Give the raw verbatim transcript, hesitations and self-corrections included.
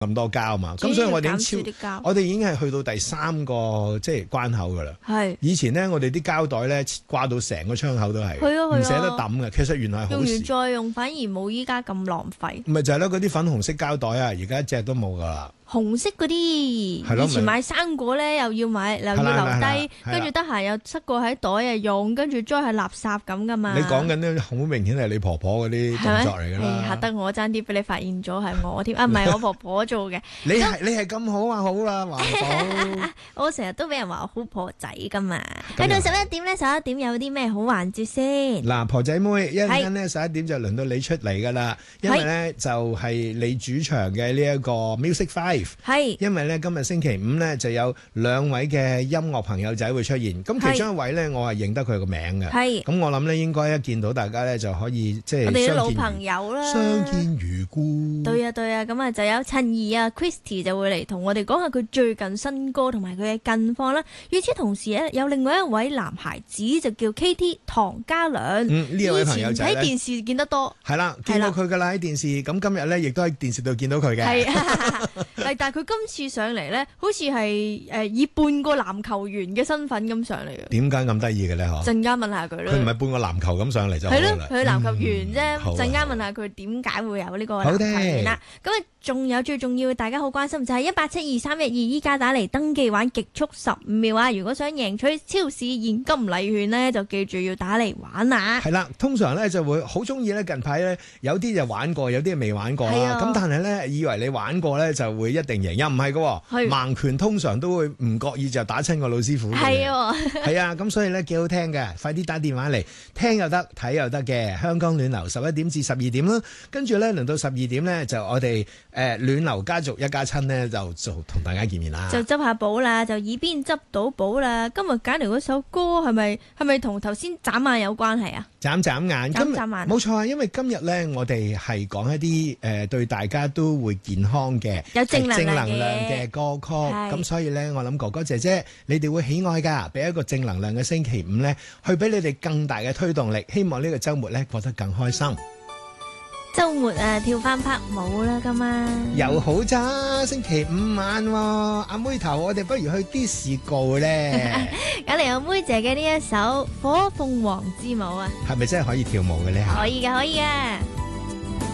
咁多膠嘛，咁所以我哋已經超， 我哋已經係去到第三個即係關口噶啦。係以前咧，我哋啲膠袋咧掛到成個窗口都係，唔捨得抌嘅。其實原來係好事， 用完再用，反而冇依家咁浪費。 咪就係咯，嗰啲粉紅色膠袋啊，而家一隻都冇噶啦。 紅色嗰啲，以前買生果咧又要買，又要留低，跟住得閒又塞過喺袋啊用，跟住再係垃圾咁噶嘛。 你講緊咧，好明顯係你婆婆嗰啲動作嚟噶啦。 嚇得我爭啲俾你發現咗係我添，啊唔係我婆婆做嘅。 你係你係咁好啊，好啦，環保。 我成日都俾人話我好婆仔噶嘛。去到十一點咧，十一點有啲咩好環節先？ 嗱，婆仔妹一陣間咧十一點就輪到你出嚟噶啦，因為咧就係你主場嘅呢一個 Music Five。係，因為咧今日星期五咧就有兩位嘅音樂朋友仔會出現，咁其中一位咧我係認得佢個名嘅，係，咁我諗咧應該一見到大家咧就可以即係我哋啲老朋友啦，相見如故。對啊對啊，咁啊就有陳怡啊 Christy 就會嚟同我哋講下佢最近新歌同埋佢嘅近況啦。與此同時咧，有另外一位男孩子就叫 K T 唐嘉良，嗯，呢位朋友仔咧，以前喺電視見得多，係啦，見到佢噶啦喺電視，咁今日咧亦都喺電視度見到佢嘅，係，但係佢今次上嚟咧，好似係誒以半個籃球員嘅身份咁上嚟嘅。點解咁得意嘅咧？嗬，陣間問下佢啦。佢唔係半個籃球咁上嚟就係咯，佢係籃球員啫。陣間問下佢點解會有呢個籃球員啦。咁啊，仲有最重要，大家好關心就係一八七二三一二，依家打嚟登記玩極速十五秒啊！如果想贏取超市現金禮券咧，就記住要打嚟玩啊！係啦，通常咧就會好中意咧，近排咧有啲就玩過，有啲未玩過啦。咁但係咧，以為你玩過咧就會一定贏，又唔係噶。盲拳通常都會唔覺意就打親個老師傅嘅。係啊，係啊，咁所以咧幾好聽嘅，快啲打電話嚟聽又得，睇又得嘅。香港暖流十一點至十二點啦，跟住咧輪到十二點咧就我哋誒暖流家族一家親咧就就同大家見面啦。就執下寶啦，就耳邊執到寶啦。今日揀嚟嗰首歌係咪係咪同頭先眨眼有關係啊？眨眨眼，眨眨眼，冇錯啊！因為今日咧我哋係講一啲誒、呃、對大家都會健康嘅有正能量嘅歌曲，咁所以咧我諗哥哥姐姐你哋會喜愛噶，俾一個正能量嘅星期五咧，去俾你哋更大嘅推動力，希望呢個週末咧過得更開心。周末啊，跳翻拍舞啦，今晚又好咋，星期五晚喎，阿妹頭，我哋不如去迪士高咧。揀嚟阿妹姐嘅呢一首《火鳳凰之舞》啊，係咪真係可以跳舞嘅咧？可以嘅，可以嘅。